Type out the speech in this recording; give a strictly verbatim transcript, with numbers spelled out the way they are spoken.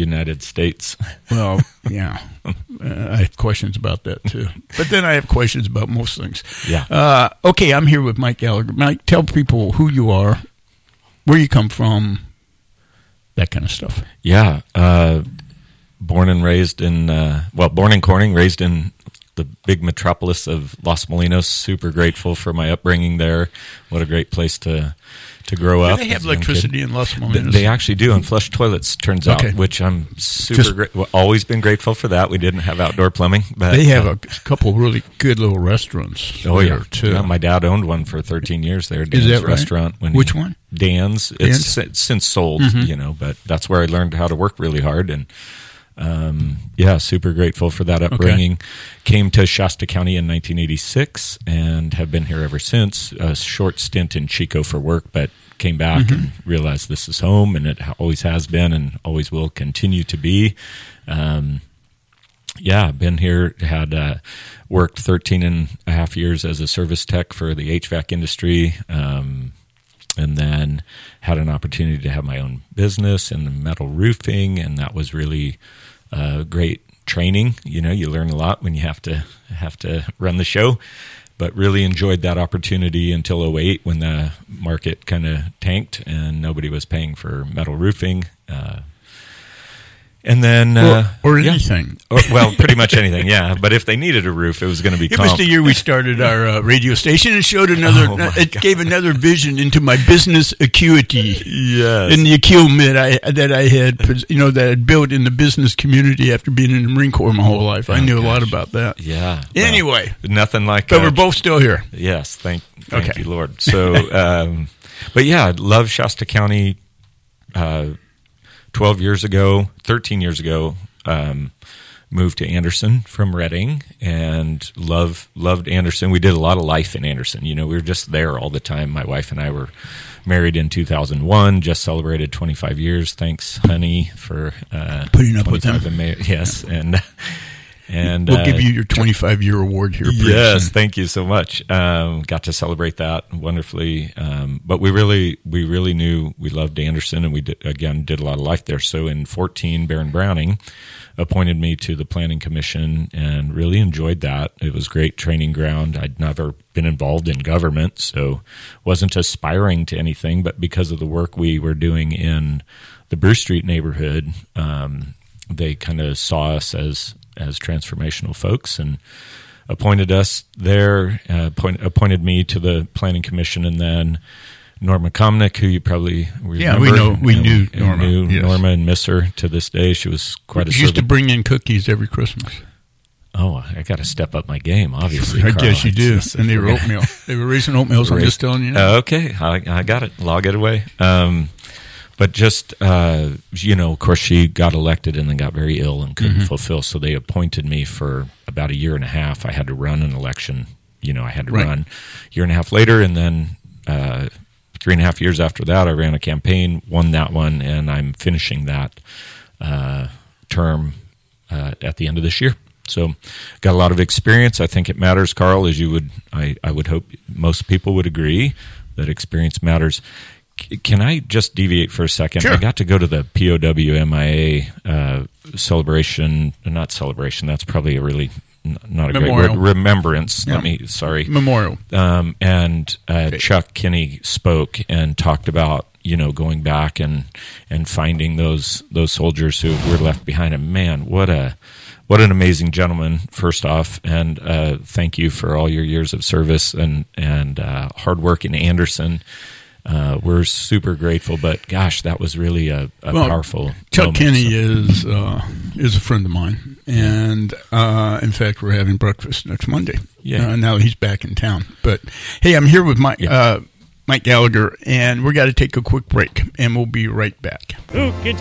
United States. Well, yeah. Uh, I have questions about that, too. But then I have questions about most things. Yeah. Uh, okay, I'm here with Mike Gallagher. Mike, tell people who you are, where you come from, that kind of stuff. Yeah. Uh, born and raised in, uh, well, born in Corning, raised in the big metropolis of Los Molinos. Super grateful for my upbringing there. What a great place to to grow do up. They have electricity in Los Molinos. They actually do, and flush toilets, turns Okay. out, which I'm super Just- gra- well, always been grateful for that. We didn't have outdoor plumbing. But, They have uh, a couple really good little restaurants. Oh, there, yeah. too. yeah. My dad owned one for thirteen years there, Dan's Is that right? restaurant. When Which he- one? Dan's. Dan's? It's si- since sold, Mhm. you know, but that's where I learned how to work really hard. And, um, yeah, super grateful for that upbringing. Came to Shasta County in nineteen eighty-six and have been here ever since. A short stint in Chico for work, but came back Mhm. and realized this is home, and it ha- always has been and always will continue to be. Um, yeah, been here, had uh, worked thirteen and a half years as a service tech for the H V A C industry, um, and then had an opportunity to have my own business in metal roofing, and that was really uh, great training. You know, you learn a lot when you have to have to run the show. But really enjoyed that opportunity until oh eight when the market kind of tanked and nobody was paying for metal roofing. Uh, and then... Uh, Or, or yeah. anything. Or, well, pretty much anything, yeah. But if they needed a roof, it was going to be It comp. was the year we started our uh, radio station and showed another. Oh, my it God. gave another vision into my business acuity Yes. and the acumen I, that I had, you know, that I had built in the business community after being in the Marine Corps my whole life. I Oh, knew a lot gosh. about that. Yeah. well, Anyway, nothing like but uh, we're both still here. Yes, thank, thank Okay. you, Lord. So, um, but yeah, love Shasta County. Uh, Twelve years ago, thirteen years ago, um, moved to Anderson from Redding, and love loved Anderson. We did a lot of life in Anderson. You know, we were just there all the time. My wife and I were married in two thousand one. Just celebrated twenty-five years. Thanks, honey, for uh, Putting up with them. twenty-five in May. Yes, and and We'll uh, give you your twenty-five year award here. Pretty Yes, soon. thank you so much. Um, got to celebrate that wonderfully, um, but we really, we really knew we loved Anderson, and we did, again did a lot of life there. So in fourteen, Baron Browning appointed me to the Planning Commission, and really enjoyed that. It was great training ground. I'd never been involved in government, so wasn't aspiring to anything. But because of the work we were doing in the Bruce Street neighborhood, um, they kind of saw us as as transformational folks and appointed us there, uh, appoint, appointed me to the Planning Commission, and then Norma Komnick, who you probably remember. Yeah, we know- we and, knew and Norma, knew yes. Norma and miss her to this day. She was quite a She used to servant. bring in cookies every Christmas. Oh, I got to step up my game, obviously. I Carl. guess you It's do. just- And they were oatmeal. They were raising oatmeal, so I'm Right. just telling you. now. Uh, okay, I, I got it. Log it away. Um, but just, uh, you know, of course, she got elected and then got very ill and couldn't Mhm. fulfill. So they appointed me for about a year and a half. I had to run an election. You know, I had to Right. run a year and a half later. And then uh, three and a half years after that, I ran a campaign, won that one, and I'm finishing that uh, term uh, at the end of this year. So got a lot of experience. I think it matters, Carl, as you would, I, I would hope most people would agree that experience matters. C- Can I just deviate for a second? Sure. I got to go to the P O W M I A uh, celebration, not celebration, that's probably a really, n- not a Memorial. great word, remembrance. Yeah. Let me, sorry. Memorial. Um, and uh, Okay. Chuck Kinney spoke and talked about, you know, going back and, and finding those those soldiers who were left behind. And man, what a what an amazing gentleman! First off, and uh, thank you for all your years of service and and uh, hard work in Anderson. Uh, we're super grateful. But gosh, that was really a, a Well, powerful. Chuck moment. Kenny So- is uh, is a friend of mine, and uh, in fact, we're having breakfast next Monday. Yeah. Uh, now he's back in town. But hey, I'm here with Mike Yeah. uh, Mike Gallagher, and we're got to take a quick break, and we'll be right back. Who can